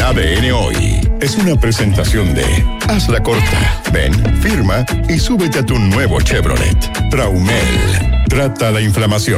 ADN Hoy es una presentación de Hazla Corta. Ven, firma y súbete a tu nuevo Chevrolet. Traumel. Trata la inflamación.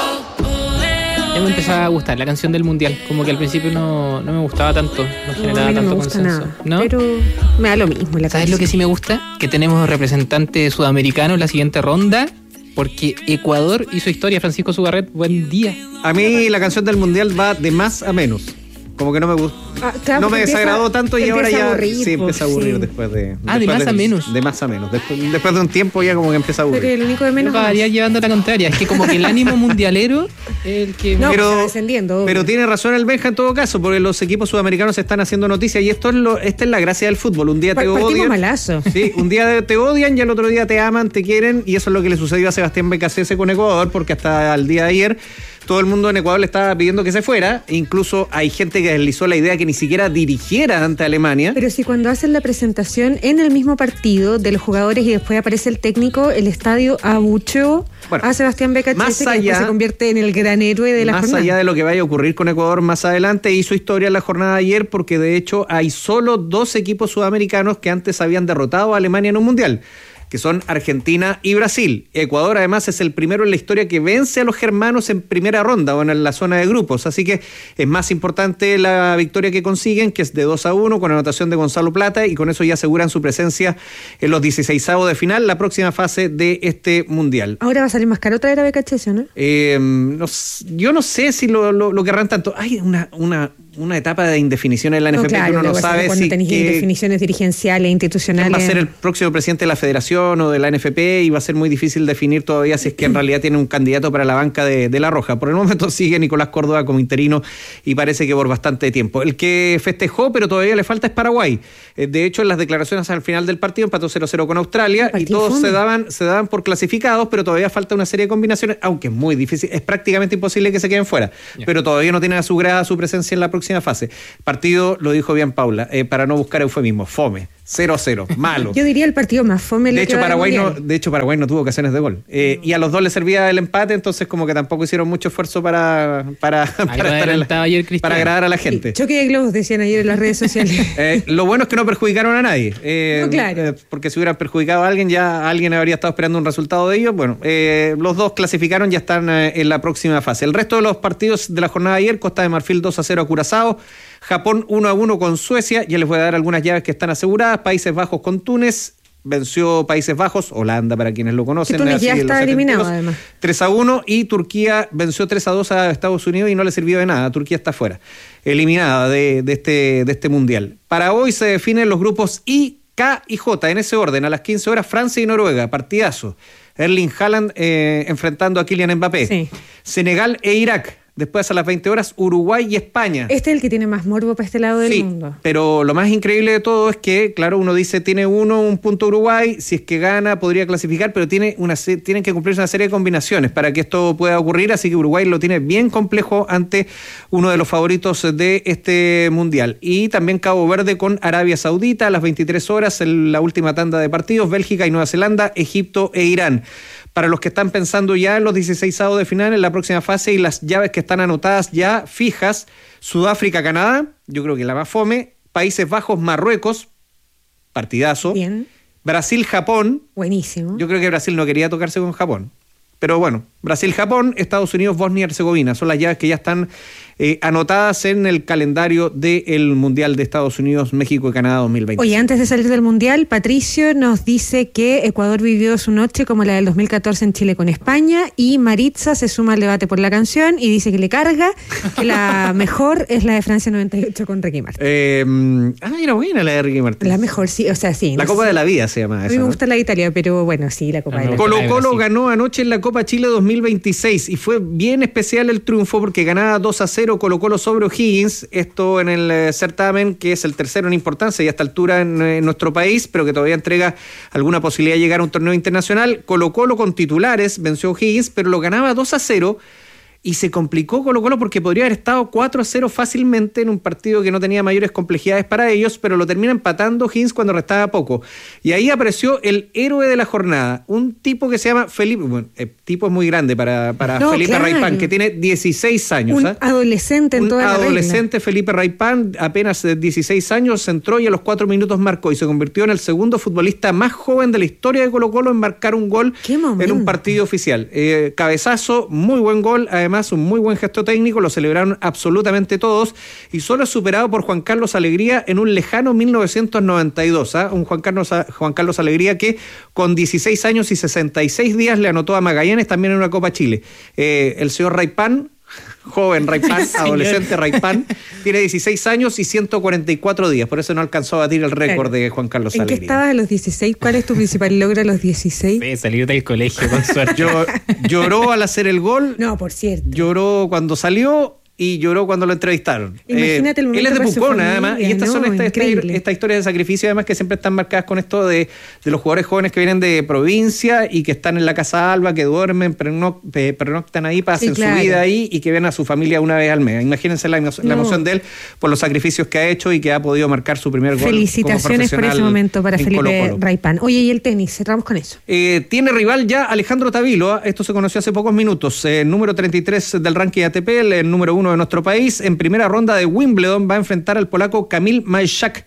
Ya me empezaba a gustar la canción del Mundial. Como que al principio no me gustaba tanto. No generaba tanto consenso. Nada, ¿no? pero me da lo mismo la ¿Sabes lo que sí me gusta? Que tenemos representante sudamericano en la siguiente ronda. Porque Ecuador hizo historia. Francisco Sugarret, buen día. A mí la canción del Mundial va de más a menos. Como que no me gusta. Claro, no me desagradó tanto y ahora ya empieza a aburrir sí. después de... de más a menos. De más a menos. Después de un tiempo ya como que empieza a aburrir. Pero el único de menos. Yo acabaría llevando la contraria. Es que como que el ánimo mundialero es el que... No, pero, está descendiendo. Pero tiene razón el Benja en todo caso, porque los equipos sudamericanos están haciendo noticias y esta es la gracia del fútbol. Un día te odian. Malazo. Sí, un día te odian y al otro día te aman, te quieren, y eso es lo que le sucedió a Sebastián Becasese con Ecuador, porque hasta el día de ayer todo el mundo en Ecuador le estaba pidiendo que se fuera. Incluso hay gente que deslizó la idea que ni siquiera dirigiera ante Alemania. Pero si cuando hacen la presentación en el mismo partido de los jugadores y después aparece el técnico, el estadio abucheó a Sebastián Becasese, que después se convierte en el gran héroe de la jornada. Más allá de lo que vaya a ocurrir con Ecuador más adelante, hizo historia en la jornada de ayer porque de hecho hay solo 2 equipos sudamericanos que antes habían derrotado a Alemania en un mundial, que son Argentina y Brasil. Ecuador además es el primero en la historia que vence a los germanos en primera ronda o en la zona de grupos, así que es más importante la victoria que consiguen, que es de 2-1 con anotación de Gonzalo Plata, y con eso ya aseguran su presencia en los 16avos de final, la próxima fase de este mundial. Ahora va a salir más caro traer a Becasese, ¿no? Yo no sé si lo querrán tanto. Hay una etapa de indefinición en la NFP, claro, que uno no sabe cuando tenés indefiniciones dirigenciales, institucionales. ¿Quién va a ser el próximo presidente de la federación o de la NFP? Y va a ser muy difícil definir todavía si es que en realidad tiene un candidato para la banca de La Roja. Por el momento sigue Nicolás Córdoba como interino y parece que por bastante tiempo. El que festejó, pero todavía le falta, es Paraguay. De hecho, en las declaraciones al final del partido empató 0-0 con Australia y todos se daban por clasificados, pero todavía falta una serie de combinaciones, aunque es muy difícil, es prácticamente imposible que se queden fuera. Pero todavía no tienen asegurada su presencia en la próxima fase. Partido, lo dijo bien Paula, para no buscar eufemismo, fome. 0-0, malo. Yo diría el partido más fome. De hecho, Paraguay no tuvo ocasiones de gol. Y a los dos les servía el empate, entonces como que tampoco hicieron mucho esfuerzo para agradar a la gente. Choque de globos, decían ayer en las redes sociales. Lo bueno es que no perjudicaron a nadie. Claro. Porque si hubieran perjudicado a alguien, ya alguien habría estado esperando un resultado de ellos. Bueno, los dos clasificaron, ya están en la próxima fase. El resto de los partidos de la jornada de ayer: Costa de Marfil 2-0 a Curazao, Japón 1-1 con Suecia, ya les voy a dar algunas llaves que están aseguradas. Países Bajos con Túnez, venció Países Bajos, Holanda para quienes lo conocen. Túnez ya está eliminado además. 3-1, y Turquía venció 3-2 a Estados Unidos y no le sirvió de nada. Turquía está fuera, eliminada de este mundial. Para hoy se definen los grupos I, K y J, en ese orden. A las 15 horas Francia y Noruega, partidazo. Erling Haaland enfrentando a Kylian Mbappé. Sí. Senegal e Irak. Después a las 20 horas, Uruguay y España. Este es el que tiene más morbo para este lado del mundo. Pero lo más increíble de todo es que, claro, uno dice, tiene un punto Uruguay, si es que gana podría clasificar, pero tienen que cumplirse una serie de combinaciones para que esto pueda ocurrir, así que Uruguay lo tiene bien complejo ante uno de los favoritos de este mundial. Y también Cabo Verde con Arabia Saudita a las 23 horas, en la última tanda de partidos, Bélgica y Nueva Zelanda, Egipto e Irán. Para los que están pensando ya en los 16avos de final, en la próxima fase, y las llaves que están anotadas ya fijas: Sudáfrica-Canadá, yo creo que la más fome; Países Bajos-Marruecos, partidazo. Bien. Brasil-Japón. Buenísimo. Yo creo que Brasil no quería tocarse con Japón. Pero bueno, Brasil-Japón, Estados Unidos-Bosnia y Herzegovina. Son las llaves que ya están anotadas en el calendario del Mundial de Estados Unidos, México y Canadá 2020. Oye, antes de salir del Mundial, Patricio nos dice que Ecuador vivió su noche como la del 2014 en Chile con España, y Maritza se suma al debate por la canción y dice que le carga, que la mejor es la de Francia 98 con Ricky Martin. Era buena la de Ricky Martin. La mejor, sí, o sea, sí. La Copa de la Vida se llama esa. A mí me gusta la de Italia, pero bueno, sí, la Copa de la Vida. Colo-Colo ganó anoche en la Copa Chile 2026 y fue bien especial el triunfo porque ganaba 2-0 Colo-Colo sobre O'Higgins, esto en el certamen que es el tercero en importancia y a esta altura en nuestro país, pero que todavía entrega alguna posibilidad de llegar a un torneo internacional. Colo-Colo con titulares venció a O'Higgins, pero lo ganaba 2-0 y se complicó Colo-Colo porque podría haber estado 4-0 fácilmente en un partido que no tenía mayores complejidades para ellos, pero lo termina empatando Higgins cuando restaba poco. Y ahí apareció el héroe de la jornada, un tipo que se llama Felipe, bueno, el tipo es muy grande para Felipe Raipán, que tiene 16 años. Un adolescente en toda la regla. Un adolescente Felipe Raipán, apenas 16 años, entró y a los 4 minutos marcó y se convirtió en el segundo futbolista más joven de la historia de Colo-Colo en marcar un gol en un partido oficial. Cabezazo, muy buen gol, además un muy buen gesto técnico, lo celebraron absolutamente todos y solo es superado por Juan Carlos Alegría en un lejano 1992. Un Juan Carlos Alegría que con 16 años y 66 días le anotó a Magallanes también en una Copa Chile. El señor Raipán, joven Raipán, adolescente Raipán, tiene 16 años y 144 días, por eso no alcanzó a batir el récord de Juan Carlos Alegría. ¿En qué estabas a los 16? ¿Cuál es tu principal logro a los 16? Sí, salir del colegio con suerte. Lloró al hacer el gol. No, por cierto. Lloró cuando salió y lloró cuando lo entrevistaron. Imagínate el momento. Él es de Pucón, además, y estas son estas historias de sacrificio, además, que siempre están marcadas con esto de los jugadores jóvenes que vienen de provincia y que están en la Casa Alba, que duermen, pernoctan ahí, pasan su vida ahí y que ven a su familia una vez al mes. Imagínense la emoción de él por los sacrificios que ha hecho y que ha podido marcar su primer gol. Felicitaciones por ese momento para Felipe Colo-Colo. Raipán. Oye, y el tenis, cerramos con eso. Tiene rival ya Alejandro Tavilo, esto se conoció hace pocos minutos, número 33 del ranking ATP, el número 1 de nuestro país. En primera ronda de Wimbledon va a enfrentar al polaco Kamil Majczak,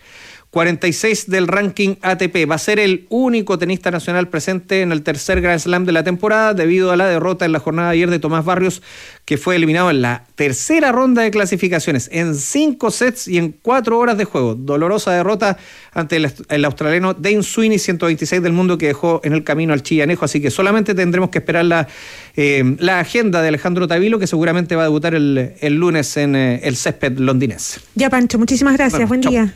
46 del ranking ATP. Va a ser el único tenista nacional presente en el tercer Grand Slam de la temporada debido a la derrota en la jornada de ayer de Tomás Barrios, que fue eliminado en la tercera ronda de clasificaciones en 5 sets y en 4 horas de juego. Dolorosa derrota ante el australiano Dane Sweeney, 126 del mundo, que dejó en el camino al chillanejo, así que solamente tendremos que esperar la agenda de Alejandro Tavilo, que seguramente va a debutar el lunes en el césped londinense. Ya, Pancho, muchísimas gracias. Buen día.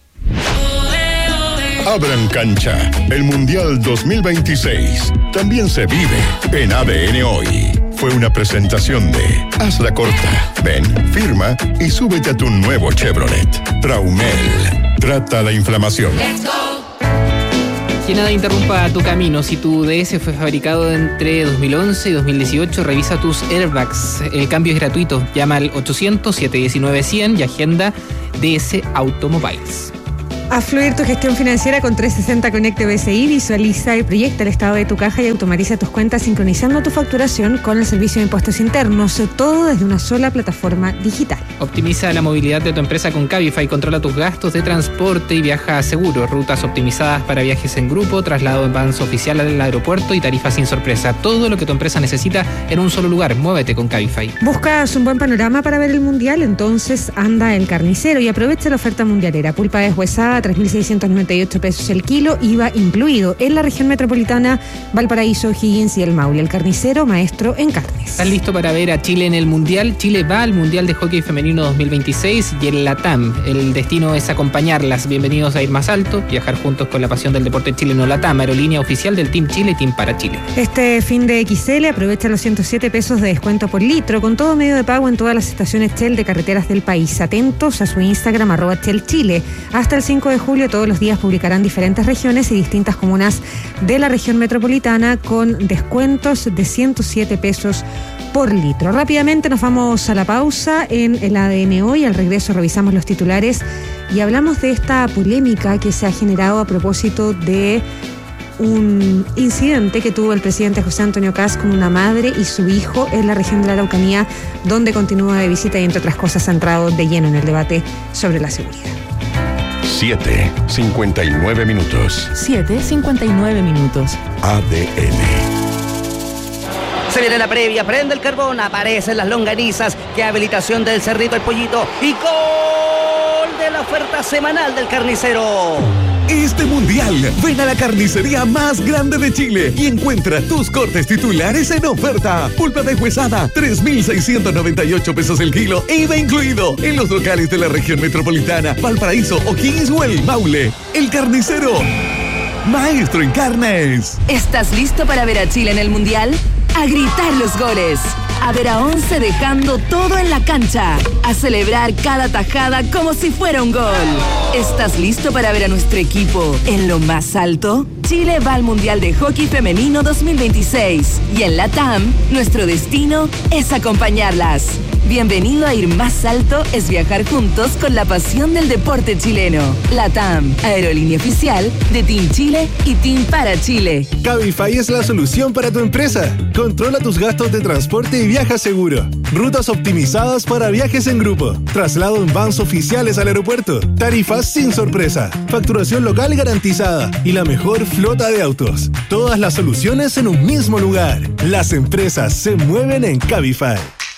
Abran cancha, el Mundial 2026 también se vive en ADN Hoy. Fue una presentación de Haz la Corta, ven, firma y súbete a tu nuevo Chevrolet. Traumel, trata la inflamación. Que nada interrumpa tu camino. Si tu DS fue fabricado entre 2011 y 2018, revisa tus airbags. El cambio es gratuito. Llama al 800-719-100 y agenda DS Automobiles. A fluir tu gestión financiera con 360 Conecte BCI, visualiza y proyecta el estado de tu caja y automatiza tus cuentas sincronizando tu facturación con el servicio de impuestos internos, todo desde una sola plataforma digital. Optimiza la movilidad de tu empresa con Cabify, controla tus gastos de transporte y viaja seguro, rutas optimizadas para viajes en grupo, traslado en vans oficial al aeropuerto y tarifas sin sorpresa. Todo lo que tu empresa necesita en un solo lugar. Muévete con Cabify. ¿Buscas un buen panorama para ver el Mundial? Entonces anda El Carnicero y aprovecha la oferta mundialera. Pulpa deshuesada, 3.698 pesos el kilo, IVA incluido, en la región metropolitana, Valparaíso, Higgins y El Maule. El Carnicero, maestro en carnes. ¿Estás listo para ver a Chile en el Mundial? Chile va al Mundial de Hockey Femenino 2026 y el LATAM. El destino es acompañarlas. Bienvenidos a Ir Más Alto, viajar juntos con la pasión del deporte chileno. LATAM, aerolínea oficial del Team Chile y Team para Chile. Este fin de XL aprovecha los 107 pesos de descuento por litro con todo medio de pago en todas las estaciones Shell de carreteras del país. Atentos a su Instagram @ShellChile. Hasta el 5 de julio todos los días publicarán diferentes regiones y distintas comunas de la región metropolitana con descuentos de 107 pesos por litro. Rápidamente nos vamos a la pausa en el ADN Hoy. Al regreso revisamos los titulares y hablamos de esta polémica que se ha generado a propósito de un incidente que tuvo el presidente José Antonio Kast con una madre y su hijo en la región de la Araucanía, donde continúa de visita y entre otras cosas ha entrado de lleno en el debate sobre la seguridad. 7:59 minutos. 7:59 minutos. ADN. Se viene la previa, prende el carbón, aparecen las longanizas, qué habilitación del Cerrito el Pollito y gol de la oferta semanal del Carnicero. Este mundial, ven a la carnicería más grande de Chile y encuentra tus cortes titulares en oferta. Pulpa deshuesada, 3.698 pesos el kilo, IVA incluido, en los locales de la región metropolitana, Valparaíso, O'Higgins o El Maule. El Carnicero, maestro en carnes. ¿Estás listo para ver a Chile en el mundial? A gritar los goles. A ver a 11 dejando todo en la cancha. A celebrar cada tajada como si fuera un gol. ¿Estás listo para ver a nuestro equipo en lo más alto? Chile va al Mundial de Hockey Femenino 2026. Y en LATAM, nuestro destino es acompañarlas. Bienvenido a Ir Más Alto es viajar juntos con la pasión del deporte chileno. LATAM, aerolínea oficial de Team Chile y Team para Chile. Cabify es la solución para tu empresa. Controla tus gastos de transporte y viaja seguro. Rutas optimizadas para viajes en grupo. Traslado en vans oficiales al aeropuerto. Tarifas sin sorpresa. Facturación local garantizada. Y la mejor flota de autos. Todas las soluciones en un mismo lugar. Las empresas se mueven en Cabify.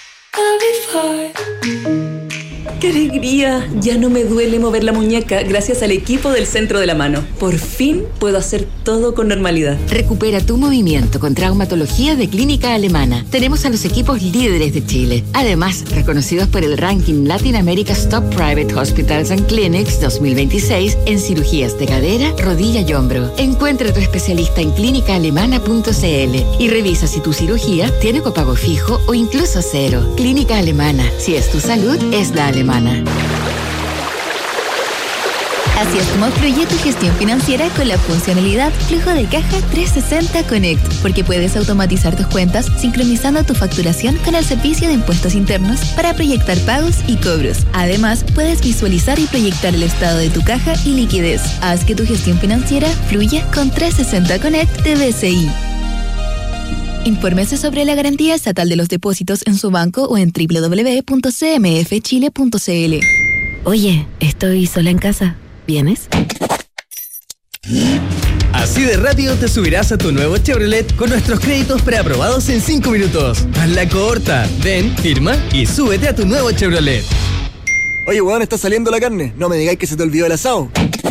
¡Qué alegría! Ya no me duele mover la muñeca gracias al equipo del Centro de la Mano. Por fin puedo hacer todo con normalidad. Recupera tu movimiento con traumatología de Clínica Alemana. Tenemos a los equipos líderes de Chile. Además, reconocidos por el ranking Latin America's Top Private Hospitals and Clinics 2026 en cirugías de cadera, rodilla y hombro. Encuentra a tu especialista en clínicaalemana.cl y revisa si tu cirugía tiene copago fijo o incluso cero. Clínica Alemana. Si es tu salud, es la alemana. Así es como fluye tu gestión financiera con la funcionalidad Flujo de Caja 360 Connect, porque puedes automatizar tus cuentas sincronizando tu facturación con el servicio de impuestos internos para proyectar pagos y cobros. Además, puedes visualizar y proyectar el estado de tu caja y liquidez. Haz que tu gestión financiera fluya con 360 Connect de BCI. Infórmese sobre la garantía estatal de los depósitos en su banco o en www.cmfchile.cl. Oye, estoy sola en casa. ¿Vienes? Así de rápido te subirás a tu nuevo Chevrolet con nuestros créditos preaprobados en 5 minutos. Hazla corta. Ven, firma y súbete a tu nuevo Chevrolet. Oye, weón, está saliendo la carne. No me digáis que se te olvidó el asado.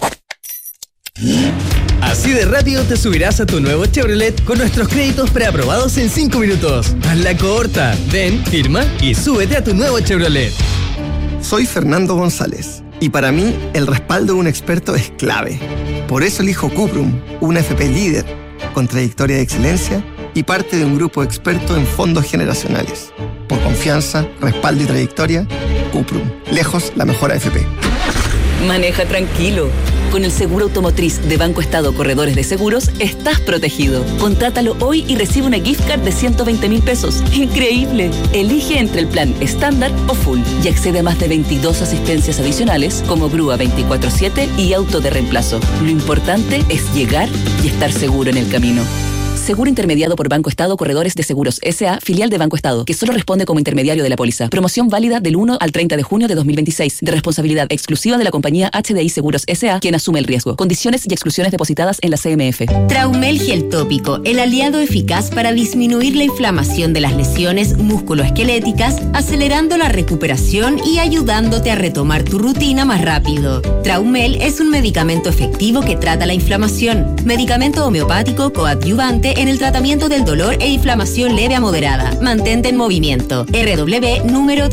Así de rápido te subirás a tu nuevo Chevrolet con nuestros créditos preaprobados en 5 minutos. Hazla corta. Ven, firma y súbete a tu nuevo Chevrolet. Soy Fernando González y para mí el respaldo de un experto es clave. Por eso elijo Cuprum, una FP líder, con trayectoria de excelencia y parte de un grupo experto en fondos generacionales. Por confianza, respaldo y trayectoria, Cuprum, lejos la mejor AFP. Maneja tranquilo. Con el seguro automotriz de Banco Estado Corredores de Seguros, estás protegido. Contrátalo hoy y recibe una gift card de 120.000 pesos. ¡Increíble! Elige entre el plan estándar o full y accede a más de 22 asistencias adicionales como grúa 24/7 y auto de reemplazo. Lo importante es llegar y estar seguro en el camino. Seguro intermediado por Banco Estado Corredores de Seguros S.A., filial de Banco Estado, que solo responde como intermediario de la póliza. Promoción válida del 1 al 30 de junio de 2026, de responsabilidad exclusiva de la compañía HDI Seguros S.A., quien asume el riesgo. Condiciones y exclusiones depositadas en la CMF. Traumel Gel Tópico, el aliado eficaz para disminuir la inflamación de las lesiones musculoesqueléticas, acelerando la recuperación y ayudándote a retomar tu rutina más rápido. Traumel es un medicamento efectivo que trata la inflamación. Medicamento homeopático coadyuvante en el tratamiento del dolor e inflamación leve a moderada. Mantente en movimiento. RW número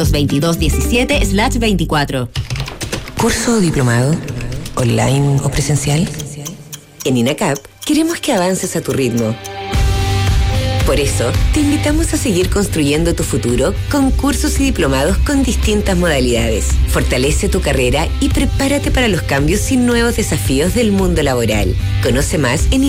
32217/24. ¿Curso o diplomado? ¿Online o presencial? En INACAP queremos que avances a tu ritmo. Por eso, te invitamos a seguir construyendo tu futuro con cursos y diplomados con distintas modalidades. Fortalece tu carrera y prepárate para los cambios y nuevos desafíos del mundo laboral. Conoce más en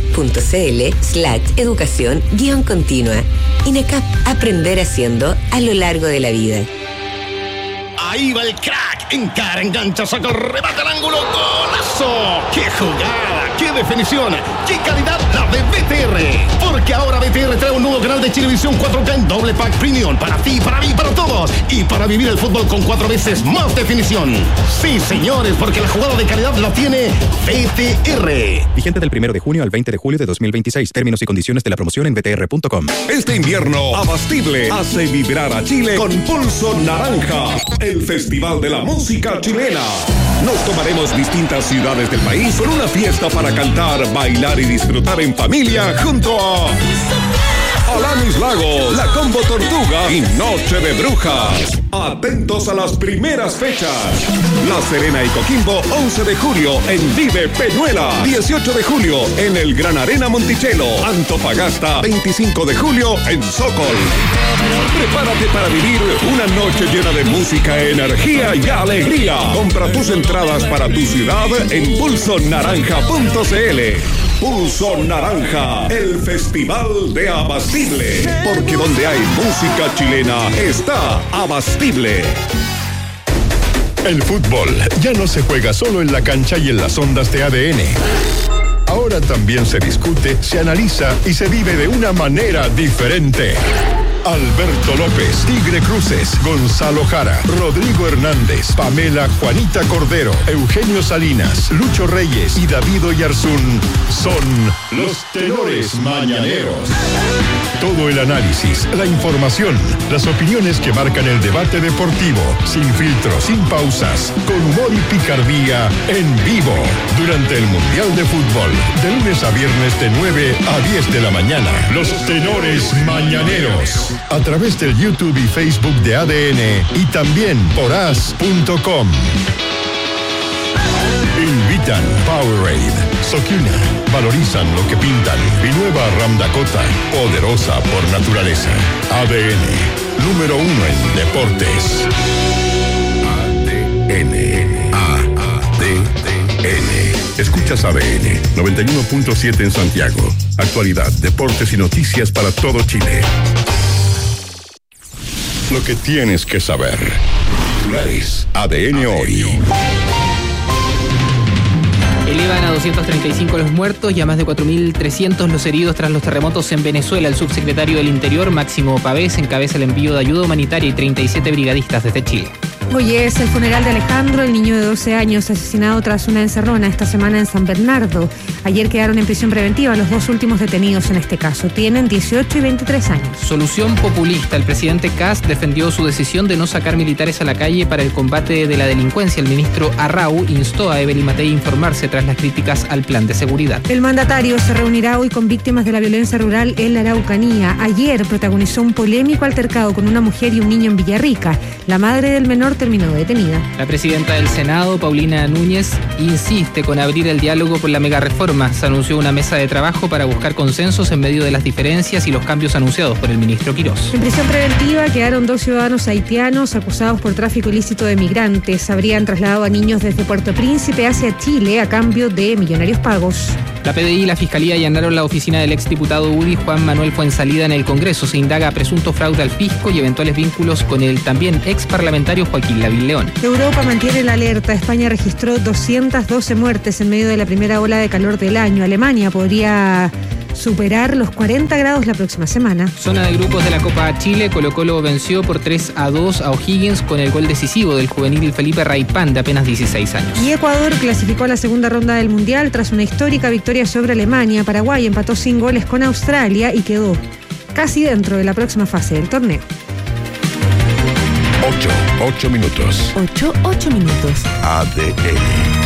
inacap.cl/educación-continua. INACAP, aprender haciendo a lo largo de la vida. Ahí va el crack, encara, engancha, saca el remate al ángulo, ¡golazo! ¡Qué jugada! ¡Qué definición! ¡Qué calidad la de BTR! Porque ahora BTR trae un nuevo canal de Chilevisión 4K en doble pack premium para ti, para mí, para todos y para vivir el fútbol con 4 veces más definición. Sí, señores, porque la jugada de calidad la tiene BTR. Vigente del 1 de junio al 20 de julio de 2026. Términos y condiciones de la promoción en btr.com. Este invierno, Abastible hace vibrar a Chile con Pulso Naranja, el festival de la música chilena. Nos tomaremos distintas ciudades del país con una fiesta para cantar, bailar y disfrutar en familia junto a Alanis Lago, La Combo Tortuga y Noche de Brujas. Atentos a las primeras fechas. La Serena y Coquimbo, 11 de julio en Vive Peñuela. 18 de julio en el Gran Arena Monticello. Antofagasta, 25 de julio en Sokol. Prepárate para vivir una noche llena de música, energía y alegría. Compra tus entradas para tu ciudad en pulsonaranja.cl. Pulso Naranja, el festival de Abastible. Porque donde hay música chilena está Abastible. El fútbol ya no se juega solo en la cancha y en las ondas de ADN. Ahora también se discute, se analiza y se vive de una manera diferente. Alberto López, Tigre Cruces, Gonzalo Jara, Rodrigo Hernández, Pamela Juanita Cordero, Eugenio Salinas, Lucho Reyes y David Oyarzún son los tenores mañaneros. Todo el análisis, la información, las opiniones que marcan el debate deportivo, sin filtros, sin pausas, con humor y picardía, en vivo, durante el Mundial de Fútbol, de lunes a viernes de 9 a 10 de la mañana. Los tenores mañaneros. A través del YouTube y Facebook de ADN y también por as.com. Invitan Powerade, Sokina, valorizan lo que pintan y nueva Ram Dakota, poderosa por naturaleza. ADN, número 1 en deportes. ADN. Escuchas ADN 91.7 en Santiago. Actualidad, deportes y noticias para todo Chile. Lo que tienes que saber. Titulares. ADN hoy. Elevan a 235 los muertos y a más de 4.300 los heridos tras los terremotos en Venezuela. El subsecretario del Interior, Máximo Pavés, encabeza el envío de ayuda humanitaria y 37 brigadistas desde Chile. Hoy es el funeral de Alejandro, el niño de 12 años asesinado tras una encerrona esta semana en San Bernardo. Ayer quedaron en prisión preventiva los dos últimos detenidos en este caso. Tienen 18 y 23 años. Solución populista. El presidente Kast defendió su decisión de no sacar militares a la calle para el combate de la delincuencia. El ministro Arrau instó a Evelyn Matei a informarse tras las críticas al plan de seguridad. El mandatario se reunirá hoy con víctimas de la violencia rural en la Araucanía. Ayer protagonizó un polémico altercado con una mujer y un niño en Villarrica. La madre del menor terminó detenida. La presidenta del Senado, Paulina Núñez, insiste con abrir el diálogo por la megareforma. Se anunció una mesa de trabajo para buscar consensos en medio de las diferencias y los cambios anunciados por el ministro Quirós. En prisión preventiva quedaron 2 ciudadanos haitianos acusados por tráfico ilícito de migrantes. Habrían trasladado a niños desde Puerto Príncipe hacia Chile a cambio de millonarios pagos. La PDI y la Fiscalía allanaron la oficina del exdiputado UDI Juan Manuel Fuenzalida en el Congreso. Se indaga a presunto fraude al fisco y eventuales vínculos con el también ex parlamentario Joaquín Lavín León. Europa mantiene la alerta. España registró 212 muertes en medio de la primera ola de calor del año. Alemania podría superar los 40 grados la próxima semana. Zona de grupos de la Copa Chile, Colo-Colo venció por 3-2 a O'Higgins con el gol decisivo del juvenil Felipe Raipán de apenas 16 años. Y Ecuador clasificó a la segunda ronda del Mundial tras una histórica victoria sobre Alemania. Paraguay empató sin goles con Australia y quedó casi dentro de la próxima fase del torneo. 8 minutos. 8 minutos. ADN.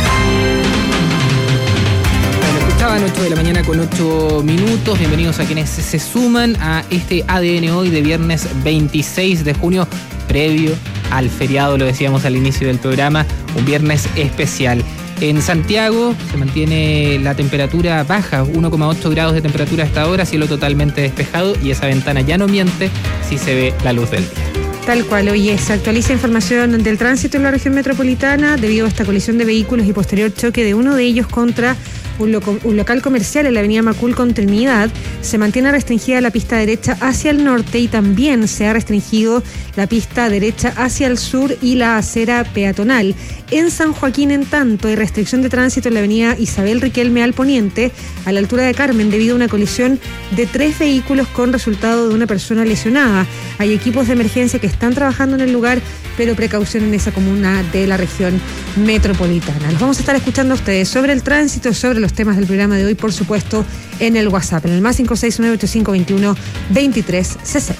Estaban 8 de la mañana con 8 minutos. Bienvenidos a quienes se suman a este ADN hoy de viernes 26 de junio, previo al feriado, lo decíamos al inicio del programa, un viernes especial. En Santiago se mantiene la temperatura baja, 1,8 grados de temperatura hasta ahora, cielo totalmente despejado y esa ventana ya no miente si se ve la luz del día. Tal cual, hoy se actualiza información del tránsito en la región metropolitana debido a esta colisión de vehículos y posterior choque de uno de ellos contra un local comercial en la avenida Macul con Trinidad. Se mantiene restringida la pista derecha hacia el norte y también se ha restringido la pista derecha hacia el sur y la acera peatonal. En San Joaquín, en tanto, hay restricción de tránsito en la avenida Isabel Riquelme al poniente, a la altura de Carmen, debido a una colisión de 3 vehículos con resultado de una persona lesionada. Hay equipos de emergencia que están trabajando en el lugar, pero precaución en esa comuna de la región metropolitana. Los vamos a estar escuchando a ustedes sobre el tránsito, sobre los temas del programa de hoy, por supuesto, en el WhatsApp, en el más 569-8521-2360.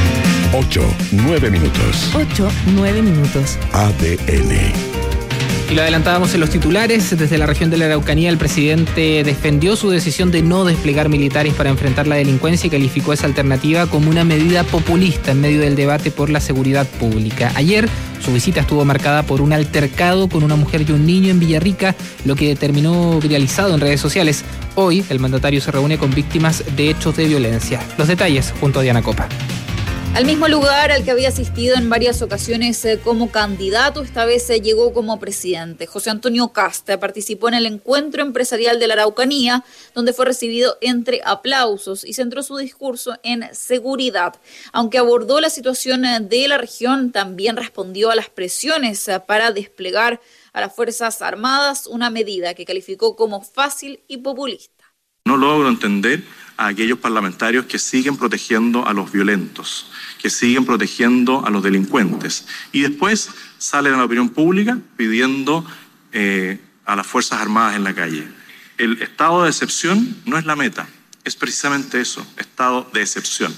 8, 9 minutos. 8, 9 minutos. ADN. Y lo adelantábamos en los titulares. Desde la región de la Araucanía, el presidente defendió su decisión de no desplegar militares para enfrentar la delincuencia y calificó esa alternativa como una medida populista en medio del debate por la seguridad pública. Ayer, su visita estuvo marcada por un altercado con una mujer y un niño en Villarrica, lo que terminó viralizado en redes sociales. Hoy, el mandatario se reúne con víctimas de hechos de violencia. Los detalles junto a Diana Copa. Al mismo lugar al que había asistido en varias ocasiones como candidato, esta vez llegó como presidente. José Antonio Kast participó en el encuentro empresarial de la Araucanía, donde fue recibido entre aplausos y centró su discurso en seguridad. Aunque abordó la situación de la región, también respondió a las presiones para desplegar a las Fuerzas Armadas, una medida que calificó como fácil y populista. No logro entender a aquellos parlamentarios que siguen protegiendo a los violentos, que siguen protegiendo a los delincuentes y después salen a la opinión pública pidiendo a las Fuerzas Armadas en la calle. El estado de excepción no es la meta, es precisamente eso, estado de excepción.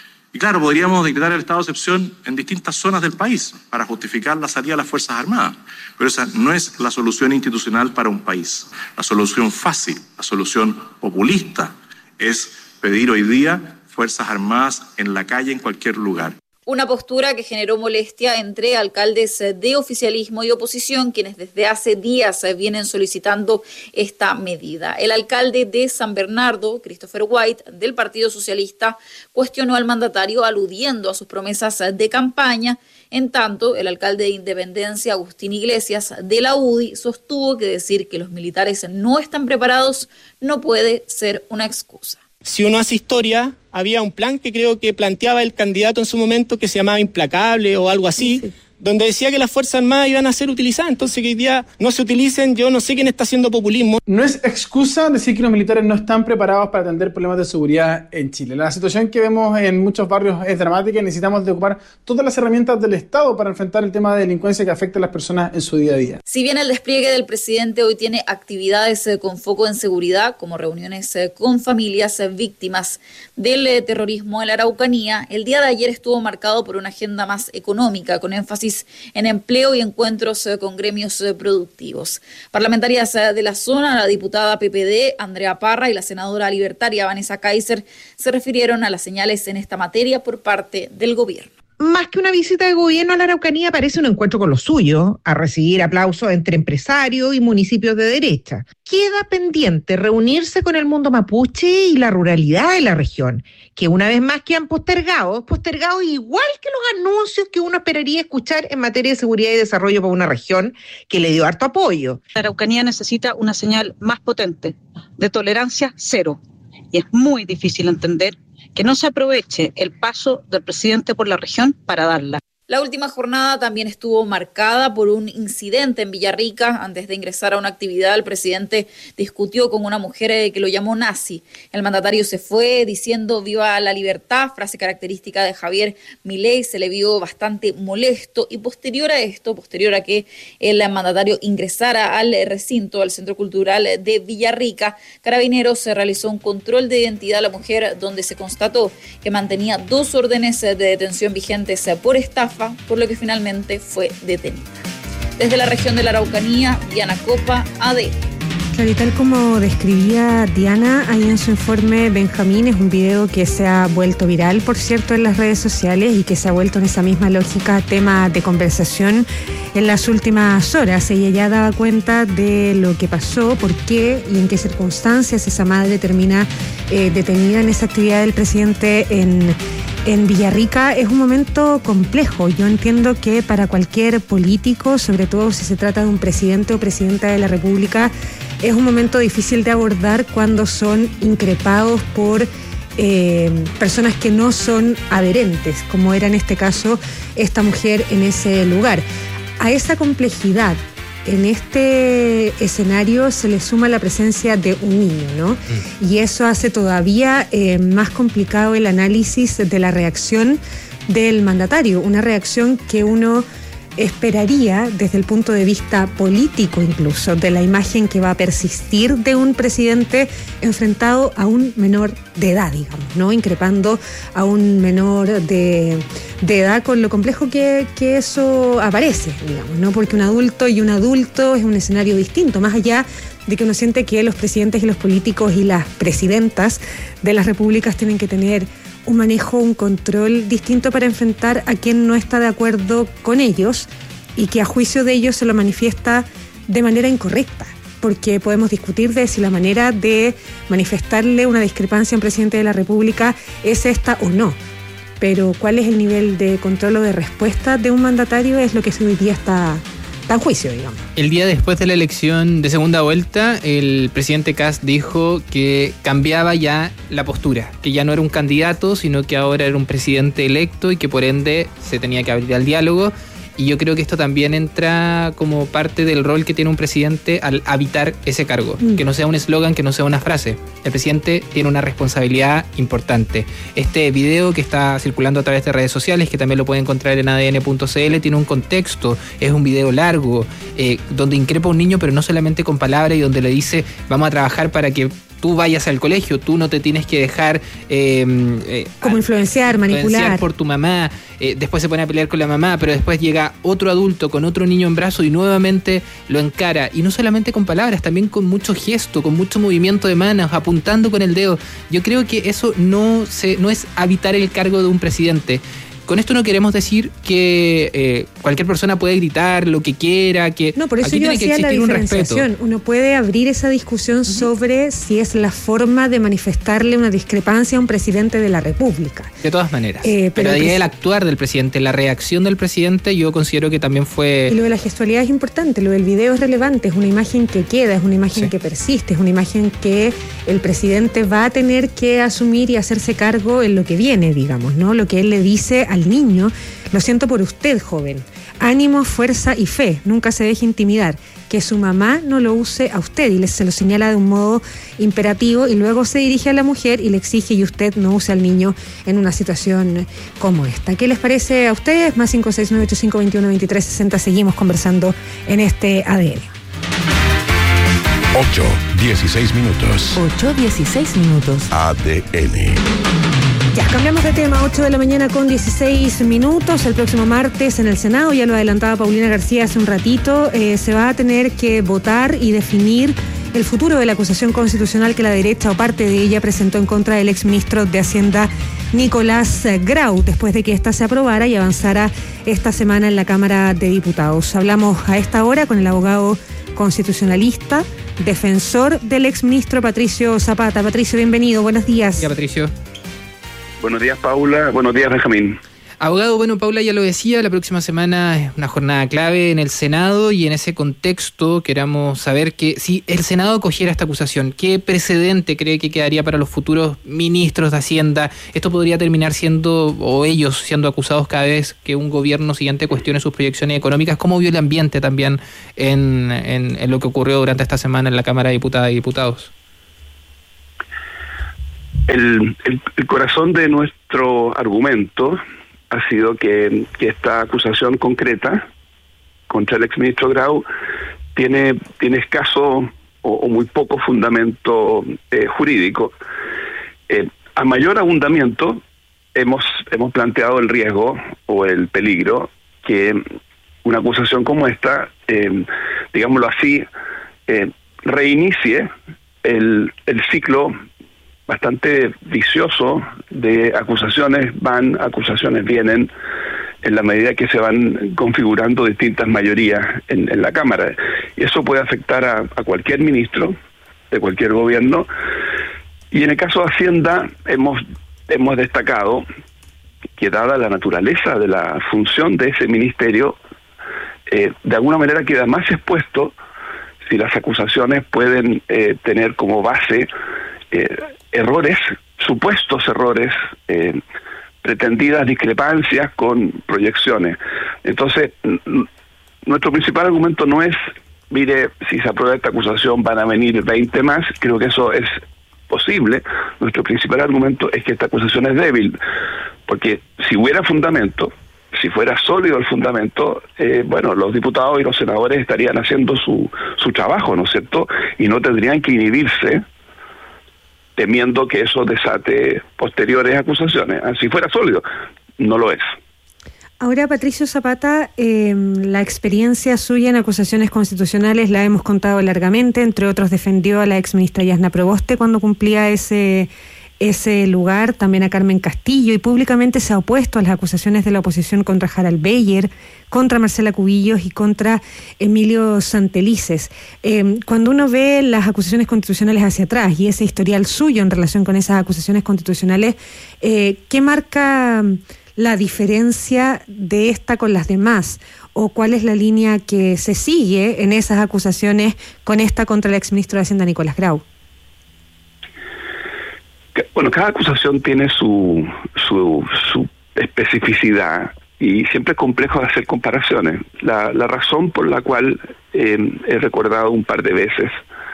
Y claro, podríamos decretar el estado de excepción en distintas zonas del país para justificar la salida de las Fuerzas Armadas, pero esa no es la solución institucional para un país. La solución fácil, la solución populista es pedir hoy día Fuerzas Armadas en la calle, en cualquier lugar. Una postura que generó molestia entre alcaldes de oficialismo y oposición, quienes desde hace días vienen solicitando esta medida. El alcalde de San Bernardo, Christopher White, del Partido Socialista, cuestionó al mandatario aludiendo a sus promesas de campaña. En tanto, el alcalde de Independencia, Agustín Iglesias, de la UDI, sostuvo que decir que los militares no están preparados no puede ser una excusa. Si uno hace historia, había un plan que creo que planteaba el candidato en su momento que se llamaba Implacable o algo así, sí, donde decía que las Fuerzas Armadas iban a ser utilizadas. Entonces que hoy día no se utilicen, yo no sé quién está haciendo populismo. No es excusa decir que los militares no están preparados para atender problemas de seguridad en Chile. La situación que vemos en muchos barrios es dramática y necesitamos de ocupar todas las herramientas del Estado para enfrentar el tema de delincuencia que afecta a las personas en su día a día. Si bien el despliegue del presidente hoy tiene actividades con foco en seguridad, como reuniones con familias víctimas del terrorismo en la Araucanía, el día de ayer estuvo marcado por una agenda más económica, con énfasis en empleo y encuentros con gremios productivos. Parlamentarias de la zona, la diputada PPD, Andrea Parra, y la senadora libertaria Vanessa Kaiser se refirieron a las señales en esta materia por parte del gobierno. Más que una visita de gobierno a la Araucanía, parece un encuentro con los suyos, a recibir aplausos entre empresarios y municipios de derecha. Queda pendiente reunirse con el mundo mapuche y la ruralidad de la región, que una vez más quedan postergados igual que los anuncios que uno esperaría escuchar en materia de seguridad y desarrollo para una región que le dio harto apoyo. La Araucanía necesita una señal más potente, de tolerancia cero, y es muy difícil entender que no se aproveche el paso del presidente por la región para darla. La última jornada también estuvo marcada por un incidente en Villarrica. Antes de ingresar a una actividad, el presidente discutió con una mujer que lo llamó nazi. El mandatario se fue diciendo "viva la libertad", frase característica de Javier Milei. Se le vio bastante molesto y posterior a que el mandatario ingresara al recinto, al Centro Cultural de Villarrica, Carabineros realizó un control de identidad a la mujer donde se constató que mantenía 2 órdenes de detención vigentes por estafa, por lo que finalmente fue detenida. Desde la región de la Araucanía, Diana Copa, AD. Claro, y tal como describía Diana ahí en su informe, Benjamín, es un video que se ha vuelto viral, por cierto, en las redes sociales y que se ha vuelto en esa misma lógica tema de conversación en las últimas horas. Ella ya daba cuenta de lo que pasó, por qué y en qué circunstancias esa madre termina detenida en esa actividad del presidente en Villarrica. Es un momento complejo. Yo entiendo que para cualquier político, sobre todo si se trata de un presidente o presidenta de la República, es un momento difícil de abordar cuando son increpados por personas que no son adherentes, como era en este caso esta mujer en ese lugar. A esa complejidad, en este escenario se le suma la presencia de un niño, ¿no? Y eso hace todavía más complicado el análisis de la reacción del mandatario, una reacción que uno esperaría desde el punto de vista político incluso, de la imagen que va a persistir de un presidente enfrentado a un menor de edad, digamos, ¿no? Increpando a un menor de de edad, con lo complejo que eso aparece, digamos, ¿no? Porque un adulto es un escenario distinto, más allá de que uno siente que los presidentes y los políticos y las presidentas de las repúblicas tienen que tener un manejo, un control distinto para enfrentar a quien no está de acuerdo con ellos y que a juicio de ellos se lo manifiesta de manera incorrecta. Porque podemos discutir de si la manera de manifestarle una discrepancia a un presidente de la República es esta o no. Pero cuál es el nivel de control o de respuesta de un mandatario es lo que hoy día está en juicio, digamos. El día después de la elección de segunda vuelta, el presidente Kast dijo que cambiaba ya la postura, que ya no era un candidato, sino que ahora era un presidente electo y que por ende se tenía que abrir al diálogo. Y yo creo que esto también entra como parte del rol que tiene un presidente al habitar ese cargo. Que no sea un eslogan, que no sea una frase. El presidente tiene una responsabilidad importante. Este video que está circulando a través de redes sociales, que también lo pueden encontrar en adn.cl, tiene un contexto. Es un video largo, donde increpa a un niño, pero no solamente con palabras, y donde le dice, vamos a trabajar para que tú vayas al colegio, tú no te tienes que dejar como influenciar, manipular por tu mamá. Después se pone a pelear con la mamá, pero después llega otro adulto con otro niño en brazo y nuevamente lo encara, y no solamente con palabras, también con mucho gesto, con mucho movimiento de manos, apuntando con el dedo. Yo creo que eso no es habitar el cargo de un presidente. Con esto no queremos decir que cualquier persona puede gritar lo que quiera, que no, por eso aquí yo tiene que hacía la existir un respeto. diferenciación. Uno puede abrir esa discusión sobre si es la forma de manifestarle una discrepancia a un presidente de la República. De todas maneras. Pero ahí el actuar del presidente, la reacción del presidente, yo considero que también fue... Y lo de la gestualidad es importante, lo del video es relevante, es una imagen que queda, es una imagen que persiste, es una imagen que el presidente va a tener que asumir y hacerse cargo en lo que viene, digamos, ¿no? Lo que él le dice al niño: lo siento por usted, joven. Ánimo, fuerza y fe. Nunca se deje intimidar. Que su mamá no lo use a usted. Y se lo señala de un modo imperativo, y luego se dirige a la mujer y le exige: y usted no use al niño en una situación como esta. ¿Qué les parece a ustedes? Más 569-8521-2360. Seguimos conversando en este ADN. 8:16 minutos. 8:16 minutos. ADN. Ya, cambiamos de tema, 8 de la mañana con 16 minutos. El próximo martes en el Senado, ya lo adelantaba Paulina García hace un ratito, se va a tener que votar y definir el futuro de la acusación constitucional que la derecha o parte de ella presentó en contra del exministro de Hacienda Nicolás Grau, después de que ésta se aprobara y avanzara esta semana en la Cámara de Diputados. Hablamos a esta hora con el abogado constitucionalista, defensor del exministro Patricio Zapata. Patricio, bienvenido, buenos días. Ya, Patricio. Buenos días, Paula. Buenos días, Benjamín. Abogado, bueno, Paula ya lo decía, la próxima semana es una jornada clave en el Senado, y en ese contexto queramos saber que si el Senado acogiera esta acusación, ¿qué precedente cree que quedaría para los futuros ministros de Hacienda? ¿Esto podría terminar siendo, o ellos siendo acusados cada vez que un gobierno siguiente cuestione sus proyecciones económicas? ¿Cómo vio el ambiente también en lo que ocurrió durante esta semana en la Cámara de Diputadas y Diputados? El corazón de nuestro argumento ha sido que esta acusación concreta contra el exministro Grau tiene escaso o muy poco fundamento jurídico. A mayor abundamiento hemos planteado el riesgo o el peligro que una acusación como esta, digámoslo así, reinicie el ciclo bastante vicioso de acusaciones vienen, en la medida que se van configurando distintas mayorías en la Cámara. Y eso puede afectar a cualquier ministro de cualquier gobierno. Y en el caso de Hacienda hemos destacado que, dada la naturaleza de la función de ese ministerio, de alguna manera queda más expuesto si las acusaciones pueden tener como base supuestos errores, pretendidas discrepancias con proyecciones. Entonces, nuestro principal argumento no es, mire, si se aprueba esta acusación van a venir 20 más, creo que eso es posible. Nuestro principal argumento es que esta acusación es débil, porque si hubiera fundamento, si fuera sólido el fundamento, los diputados y los senadores estarían haciendo su trabajo, ¿no es cierto? Y no tendrían que inhibirse temiendo que eso desate posteriores acusaciones. Si fuera sólido, no lo es. Ahora, Patricio Zapata, la experiencia suya en acusaciones constitucionales la hemos contado largamente. Entre otros, defendió a la exministra Yasna Proboste cuando cumplía ese lugar, también a Carmen Castillo, y públicamente se ha opuesto a las acusaciones de la oposición contra Harald Beyer, contra Marcela Cubillos y contra Emilio Santelices. Cuando uno ve las acusaciones constitucionales hacia atrás y ese historial suyo en relación con esas acusaciones constitucionales, ¿qué marca la diferencia de esta con las demás? ¿O cuál es la línea que se sigue en esas acusaciones con esta contra el exministro de Hacienda, Nicolás Grau? Bueno, cada acusación tiene su especificidad y siempre es complejo de hacer comparaciones. La razón por la cual he recordado un par de veces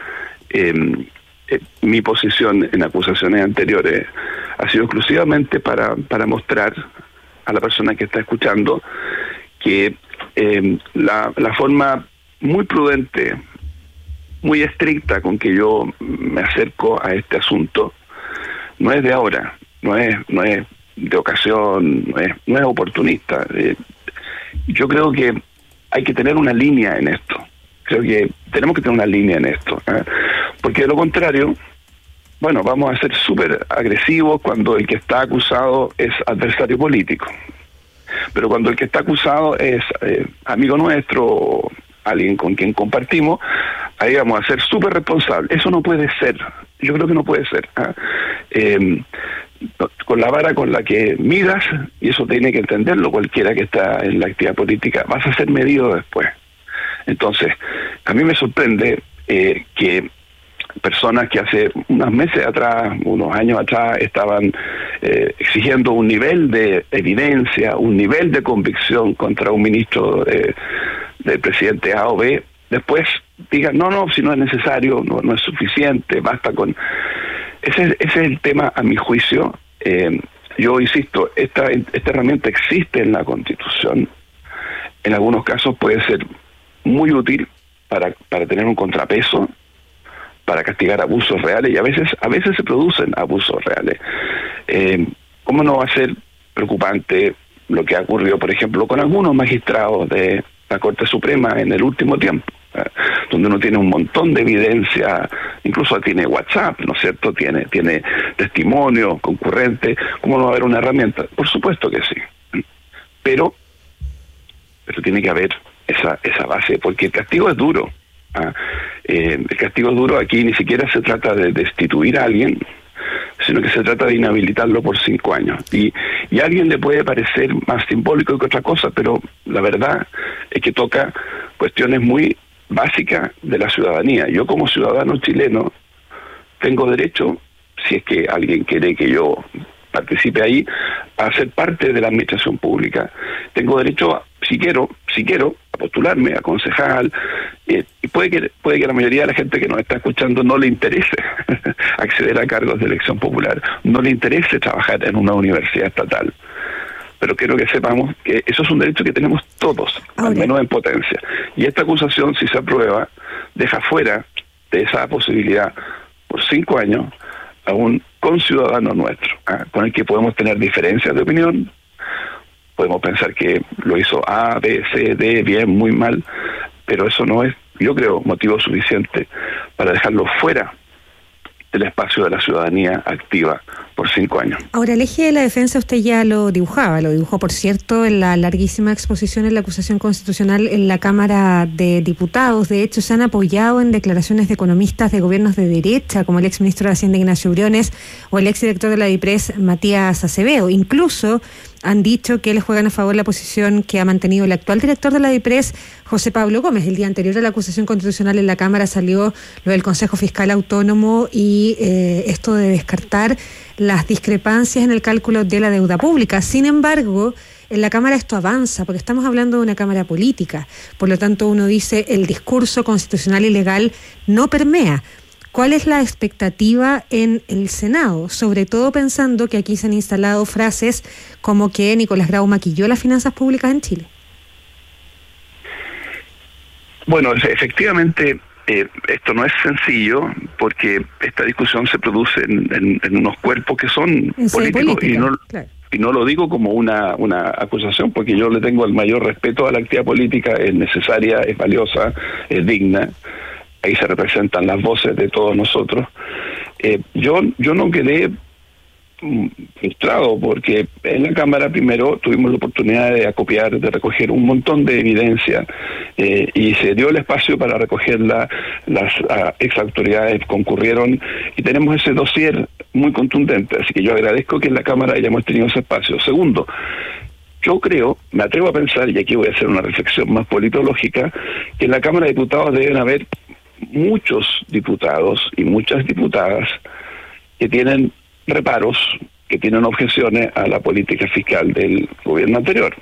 mi posición en acusaciones anteriores ha sido exclusivamente para mostrar a la persona que está escuchando que la forma muy prudente, muy estricta con que yo me acerco a este asunto no es de ahora, no es de ocasión, no es oportunista. Yo creo que hay que tener una línea en esto. Creo que tenemos que tener una línea en esto, porque de lo contrario, bueno, vamos a ser súper agresivos cuando el que está acusado es adversario político. Pero cuando el que está acusado es amigo nuestro o alguien con quien compartimos, ahí vamos a ser súper responsables. Eso no puede ser. Yo creo que no puede ser. Con la vara con la que midas, y eso tiene que entenderlo cualquiera que está en la actividad política, vas a ser medido después. Entonces, a mí me sorprende que personas que hace unos meses atrás, unos años atrás, estaban exigiendo un nivel de evidencia, un nivel de convicción contra un ministro del presidente A o B, después digan, no, si no es necesario, no es suficiente, basta con... Ese es el tema, a mi juicio. Yo insisto, esta herramienta existe en la Constitución. En algunos casos puede ser muy útil para tener un contrapeso, para castigar abusos reales, y a veces se producen abusos reales. ¿Cómo no va a ser preocupante lo que ha ocurrido, por ejemplo, con algunos magistrados de la Corte Suprema en el último tiempo, donde uno tiene un montón de evidencia, incluso tiene WhatsApp, ¿no es cierto? Tiene testimonio concurrente. ¿Cómo no va a haber una herramienta? Por supuesto que sí, pero tiene que haber esa base, porque el castigo es duro. El castigo es duro. Aquí ni siquiera se trata de destituir a alguien, sino que se trata de inhabilitarlo por 5 años. Y a alguien le puede parecer más simbólico que otra cosa, pero la verdad es que toca cuestiones muy básicas de la ciudadanía. Yo, como ciudadano chileno, tengo derecho, si es que alguien quiere que yo participe ahí, a ser parte de la administración pública. Tengo derecho, si quiero, a postularme a concejal, y puede que la mayoría de la gente que nos está escuchando no le interese acceder a cargos de elección popular, no le interese trabajar en una universidad estatal. Pero quiero que sepamos que eso es un derecho que tenemos todos, al menos en potencia. Y esta acusación, si se aprueba, deja fuera de esa posibilidad por 5 años a un conciudadano nuestro, con el que podemos tener diferencias de opinión, podemos pensar que lo hizo A, B, C, D, bien, muy mal, pero eso no es, yo creo, motivo suficiente para dejarlo fuera del espacio de la ciudadanía activa por 5 años. Ahora, el eje de la defensa usted ya lo dibujó, por cierto, en la larguísima exposición en la acusación constitucional en la Cámara de Diputados. De hecho, se han apoyado en declaraciones de economistas de gobiernos de derecha, como el exministro de Hacienda, Ignacio Briones, o el exdirector de la DIPRES, Matías Acevedo. Incluso han dicho que les juegan a favor la posición que ha mantenido el actual director de la DIPRES, José Pablo Gómez. El día anterior a la acusación constitucional en la Cámara salió lo del Consejo Fiscal Autónomo y esto de descartar las discrepancias en el cálculo de la deuda pública. Sin embargo, en la Cámara esto avanza, porque estamos hablando de una Cámara política. Por lo tanto, uno dice, el discurso constitucional y legal no permea. ¿Cuál es la expectativa en el Senado? Sobre todo pensando que aquí se han instalado frases como que Nicolás Grau maquilló las finanzas públicas en Chile. Bueno, efectivamente, esto no es sencillo, porque esta discusión se produce en unos cuerpos que son políticos y no, y no lo digo como una acusación, porque yo le tengo el mayor respeto a la actividad política, es necesaria, es valiosa, es digna, ahí se representan las voces de todos nosotros. Yo no quedé frustrado, porque en la Cámara primero tuvimos la oportunidad de acopiar, de recoger un montón de evidencia, y se dio el espacio para recogerla, las ex autoridades concurrieron y tenemos ese dossier muy contundente, así que yo agradezco que en la Cámara hayamos tenido ese espacio. Segundo, yo creo, me atrevo a pensar, y aquí voy a hacer una reflexión más politológica, que en la Cámara de Diputados deben haber muchos diputados y muchas diputadas que tienen reparos, que tienen objeciones a la política fiscal del gobierno anterior.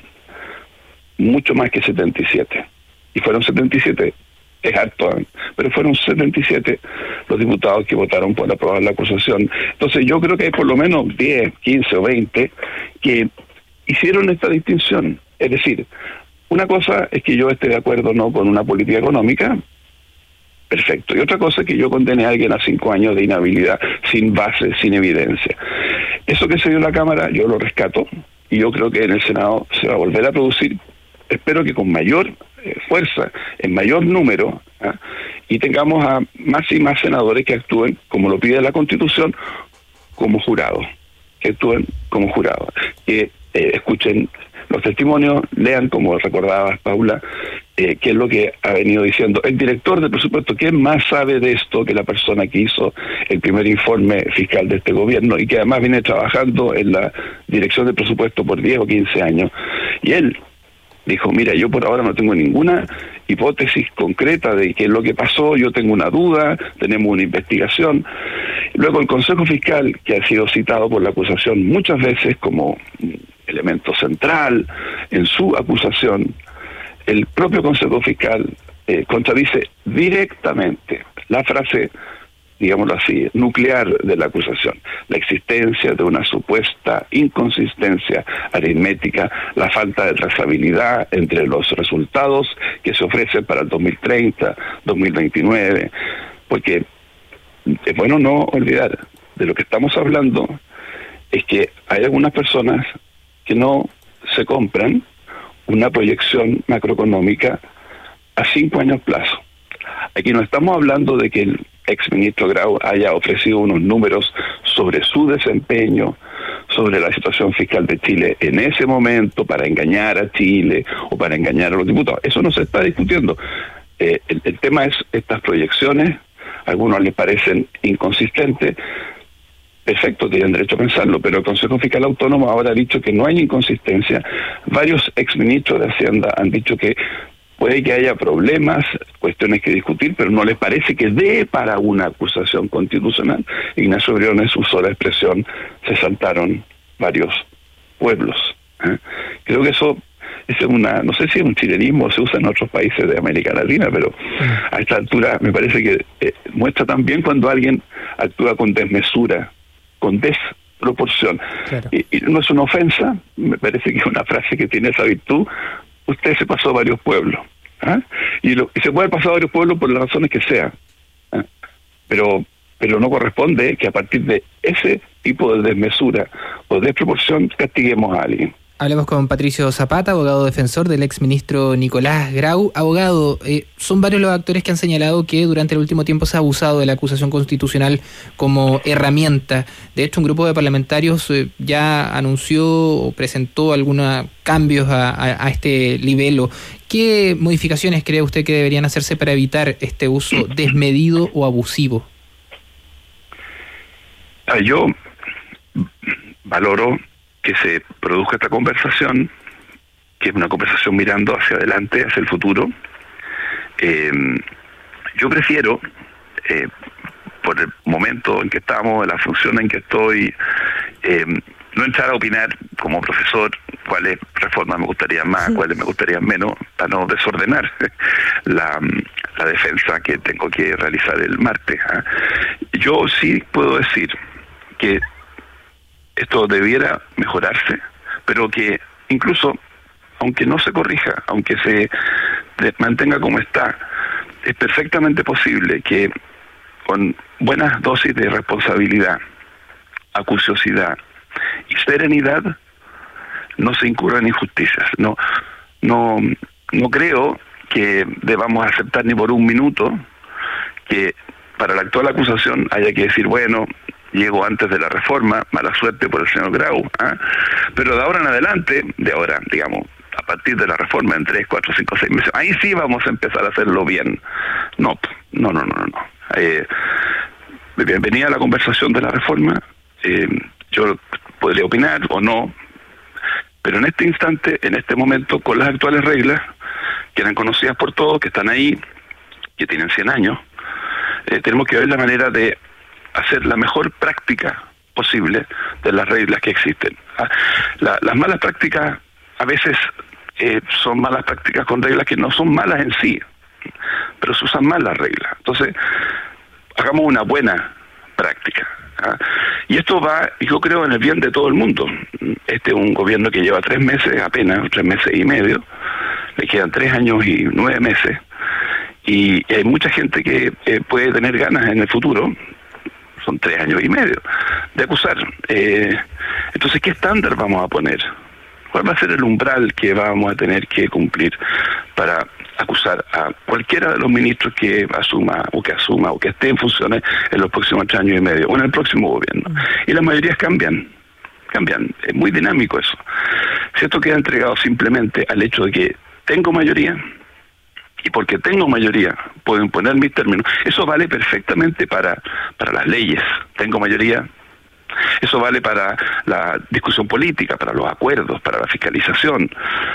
Mucho más que 77. Y fueron 77, es harto, pero fueron 77 los diputados que votaron por aprobar la acusación. Entonces yo creo que hay por lo menos 10, 15 o 20 que hicieron esta distinción. Es decir, una cosa es que yo esté de acuerdo no con una política económica, perfecto. Y otra cosa es que yo condene a alguien a 5 años de inhabilidad, sin base, sin evidencia. Eso que se dio en la Cámara, yo lo rescato, y yo creo que en el Senado se va a volver a producir, espero que con mayor fuerza, en mayor número, y tengamos a más y más senadores que actúen, como lo pide la Constitución, como jurados, que actúen como jurados, que escuchen los testimonios, lean, como recordabas, Paula, qué es lo que ha venido diciendo el director del presupuesto, que más sabe de esto que la persona que hizo el primer informe fiscal de este gobierno y que además viene trabajando en la dirección del presupuesto por 10 o 15 años. Y él dijo, mira, yo por ahora no tengo ninguna hipótesis concreta de qué es lo que pasó, yo tengo una duda, tenemos una investigación. Luego el Consejo Fiscal, que ha sido citado por la acusación muchas veces como elemento central en su acusación, el propio Consejo Fiscal contradice directamente la frase, digámoslo así, nuclear de la acusación, la existencia de una supuesta inconsistencia aritmética, la falta de trazabilidad entre los resultados que se ofrecen para el 2030, 2029, porque es bueno no olvidar de lo que estamos hablando, es que hay algunas personas que no se compran una proyección macroeconómica a 5 años plazo. Aquí no estamos hablando de que el exministro Grau haya ofrecido unos números sobre su desempeño, sobre la situación fiscal de Chile en ese momento para engañar a Chile o para engañar a los diputados. Eso no se está discutiendo. El tema es estas proyecciones, a algunos les parecen inconsistentes. Perfecto, tienen derecho a pensarlo, pero el Consejo Fiscal Autónomo ahora ha dicho que no hay inconsistencia. Varios exministros de Hacienda han dicho que puede que haya problemas, cuestiones que discutir, pero no les parece que dé para una acusación constitucional. Ignacio Briones usó la expresión, se saltaron varios pueblos. Creo que eso es no sé si es un chilenismo, se usa en otros países de América Latina, pero a esta altura me parece que muestra también cuando alguien actúa con desmesura, con desproporción. Claro. Y no es una ofensa, me parece que es una frase que tiene esa virtud. Usted se pasó a varios pueblos, y se puede pasar a varios pueblos por las razones que sean, pero no corresponde que a partir de ese tipo de desmesura o desproporción castiguemos a alguien. Hablamos con Patricio Zapata, abogado defensor del exministro Nicolás Grau. Abogado, son varios los actores que han señalado que durante el último tiempo se ha abusado de la acusación constitucional como herramienta. De hecho, un grupo de parlamentarios ya anunció o presentó algunos cambios a este libelo. ¿Qué modificaciones cree usted que deberían hacerse para evitar este uso desmedido o abusivo? Yo valoro que se produzca esta conversación, que es una conversación mirando hacia adelante, hacia el futuro. Yo prefiero, por el momento en que estamos, la función en que estoy, no entrar a opinar como profesor cuáles reformas me gustarían más, cuáles me gustarían menos, para no desordenar la defensa que tengo que realizar el martes. Yo sí puedo decir que esto debiera mejorarse, pero que incluso, aunque no se corrija, aunque se mantenga como está, es perfectamente posible que con buenas dosis de responsabilidad, acuciosidad y serenidad no se incurran injusticias. No creo que debamos aceptar ni por un minuto que para la actual acusación haya que decir, bueno, llegó antes de la reforma, mala suerte por el señor Grau, pero de ahora en adelante, digamos, a partir de la reforma en 3, 4, 5, 6 meses, ahí sí vamos a empezar a hacerlo bien. No. Bienvenida a la conversación de la reforma, yo podría opinar o no, pero en este instante, en este momento, con las actuales reglas, que eran conocidas por todos, que están ahí, que tienen 100 años, tenemos que ver la manera de hacer la mejor práctica posible de las reglas que existen. Las malas prácticas a veces son malas prácticas con reglas que no son malas en sí, pero se usan mal las reglas. Entonces, hagamos una buena práctica. Y esto va, yo creo, en el bien de todo el mundo. Este es un gobierno que lleva 3 meses apenas, 3 meses y medio, le quedan 3 años y 9 meses, y hay mucha gente que puede tener ganas en el futuro, son 3 años y medio, de acusar. Entonces, ¿qué estándar vamos a poner? ¿Cuál va a ser el umbral que vamos a tener que cumplir para acusar a cualquiera de los ministros que asuma o que esté en funciones en los próximos 3 años y medio o en el próximo gobierno? Y las mayorías cambian, es muy dinámico eso. Si esto queda entregado simplemente al hecho de que tengo mayoría, y porque tengo mayoría puedo imponer mis términos, eso vale perfectamente para las leyes. Tengo mayoría, eso vale para la discusión política, para los acuerdos, para la fiscalización,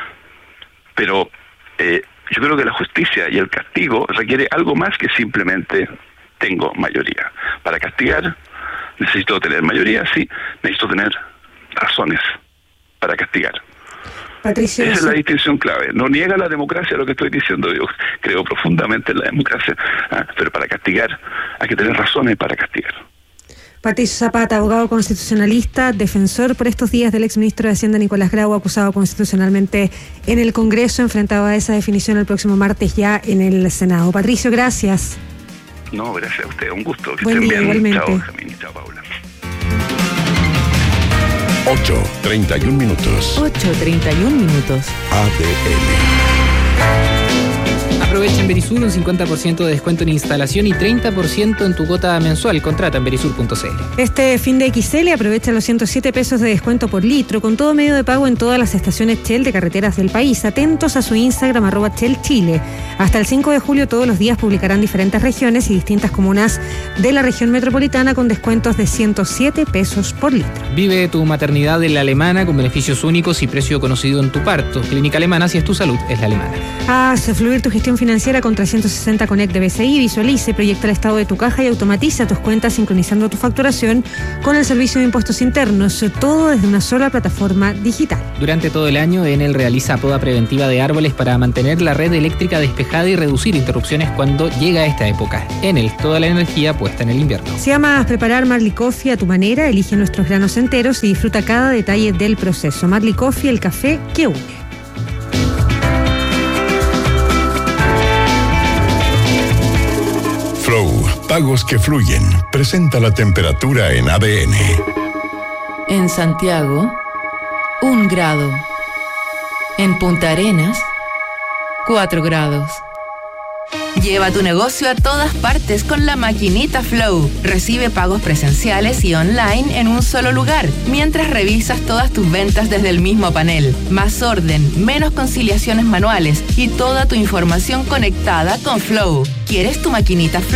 pero yo creo que la justicia y el castigo requiere algo más que simplemente tengo mayoría. Para castigar necesito tener mayoría, sí, necesito tener razones para castigar. Patricio, esa es la distinción clave. No niega la democracia lo que estoy diciendo. Yo creo profundamente en la democracia, pero para castigar hay que tener razones para castigar. Patricio Zapata, abogado constitucionalista, defensor por estos días del exministro de Hacienda Nicolás Grau, acusado constitucionalmente en el Congreso, enfrentado a esa definición el próximo martes ya en el Senado. Patricio, gracias. No, gracias a usted, un gusto. Que Buen estén día, bien. igualmente. Chao, Jamín, chao, Paula. 8:31 minutos. 8:31 minutos. ADN. Aprovecha en Verisur un 50% de descuento en instalación y 30% en tu cuota mensual. Contrata en verisur.cl. Este fin de XL aprovecha los 107 pesos de descuento por litro con todo medio de pago en todas las estaciones Shell de carreteras del país. Atentos a su Instagram @ShellChile. Hasta el 5 de julio todos los días publicarán diferentes regiones y distintas comunas de la región metropolitana con descuentos de 107 pesos por litro. Vive tu maternidad en La Alemana con beneficios únicos y precio conocido en tu parto. Clínica Alemana, si es tu salud, es La Alemana. Haz fluir tu gestión financiera con 360 Connect de BCI. Visualice, proyecta el estado de tu caja y automatiza tus cuentas sincronizando tu facturación con el servicio de impuestos internos. Todo desde una sola plataforma digital. Durante todo el año, Enel realiza poda preventiva de árboles para mantener la red eléctrica despejada y reducir interrupciones cuando llega esta época. Enel, toda la energía puesta en el invierno. Si amas preparar Marley Coffee a tu manera, elige nuestros granos enteros y disfruta cada detalle del proceso. Marley Coffee, el café que une. Flow, pagos que fluyen. Presenta la temperatura en ADN. En Santiago, 1 grado. En Punta Arenas, 4 grados. Lleva tu negocio a todas partes con la maquinita Flow. Recibe pagos presenciales y online en un solo lugar, mientras revisas todas tus ventas desde el mismo panel. Más orden, menos conciliaciones manuales y toda tu información conectada con Flow. ¿Quieres tu maquinita Flow?